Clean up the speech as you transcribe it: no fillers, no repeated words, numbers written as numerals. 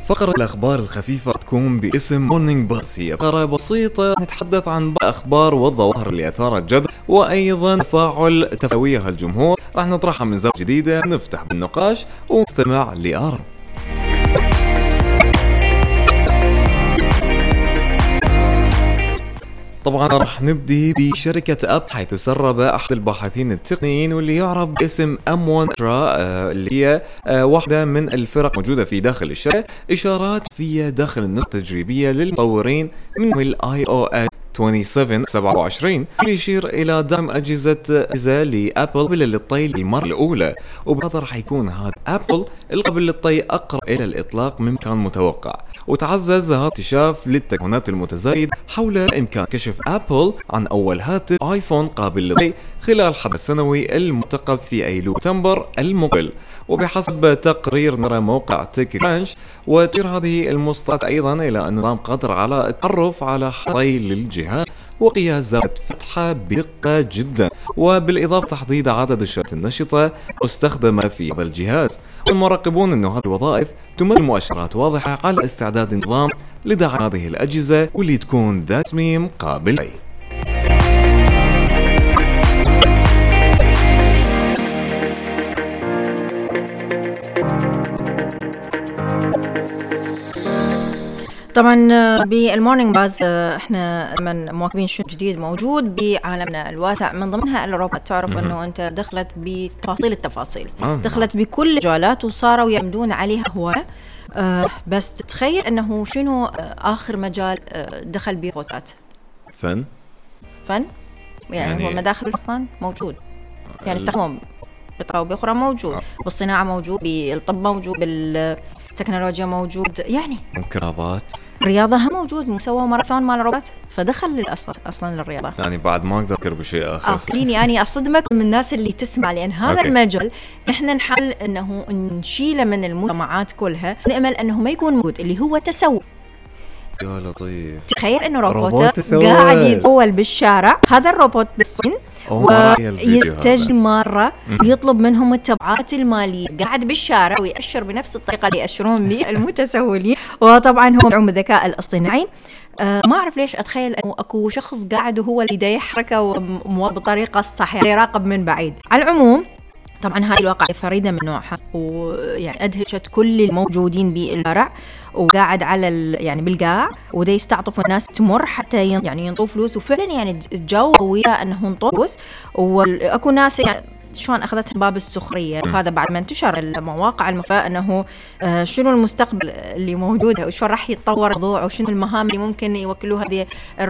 فقرة الأخبار الخفيفة تكون باسم مورنينج باز. هي فقرة بسيطة نتحدث عن الأخبار والظواهر اللي أثارت جدل وأيضا تفاعل تفاويها الجمهور. راح نطرحها من زاوية جديدة، نفتح بالنقاش ونستمع لآراء. طبعا راح نبدي بشركة أب، حيث سرب أحد الباحثين التقنيين واللي يعرف باسم M1 Ultra اللي هي واحدة من الفرق موجودة في داخل الشركة إشارات في داخل النسخة التجريبية للمطورين من iOS 27 اللي يشير إلى دعم أجهزة لأبل للطي للمرة الأولى، وبهذا راح يكون هذا أبل القابل للطي أقرب إلى الإطلاق مما كان متوقع. وتعزز هذا اكتشاف للتكهنات المتزايد حول إمكان كشف أبل عن أول هاتف آيفون قابل للطي خلال حدث السنوي المرتقب في أيلول سبتمبر المقبل. وبحسب تقرير نرى موقع تيك كرانش، وتشير هذه المصطلحات أيضا إلى أن النظام قادر على التعرف على طي للجهاز وقياس زاوية فتحة بدقة جدا، وبالإضافة تحديد عدد الشاشات النشطة مستخدمة في هذا الجهاز. والمراقبون أن هذه الوظائف تمثل مؤشرات واضحة على استعداد النظام لدعم هذه الأجهزة واللي تكون ذات تصميم قابل للطي. طبعا بالمورنينج باز احنا من مواكبين شو جديد موجود بعالمنا الواسع، من ضمنها الروبوت. تعرف انه انت دخلت بتفاصيل التفاصيل، دخلت بكل الجوالات وصاروا يعمدون عليها هواية. بس تتخيل انه شنو اخر مجال دخل به روبوتات؟ فن يعني هو مداخل اصلا موجود، يعني استخدموا بطريقة بأخرى موجود، بالصناعة موجود، بالطب موجود، بالتكنولوجيا موجود، يعني رياضة موجود، مسوى ماراثون مال روبوت، فدخل أصلا للرياضة. يعني بعد ما أقدر أذكر بشيء آخر. خليني أنا أصدمك من الناس اللي تسمع، لأن هذا المجال إحنا نحاول أنه نشيله من المجتمعات كلها، نأمل أنه ما يكون موجود، اللي هو تسوق. يا لطيف، تخيل أنه روبوت قاعد يتسول بالشارع. هذا الروبوت بالصين ويستجل مرة ويطلب منهم التبعات المالية، قاعد بالشارع ويأشر بنفس الطريقة اللي يأشرون به المتسولين، وطبعا هو مدعوم بالذكاء الاصطناعي. ما أعرف ليش أتخيل أنه أكو شخص قاعد وهو اللي دا يحركه بطريقة صحيحة، يراقب من بعيد. على العموم طبعا هذه الواقعة فريدة من نوعها، ويعني أدهشت كل الموجودين بالشارع، وقاعد على يعني بالقاع وده يستعطف الناس تمر حتى يعني ينطوا فلوس. وفعلا يعني الجو قوية أنه ينطوا فلوس، وأكو ناس يعني شلون أخذتها باب السخرية. وهذا بعد ما انتشر المواقع المفاء أنه شنو المستقبل اللي موجود وشو راح يتطور الموضوع وشنو المهام اللي ممكن يوكلوها هذه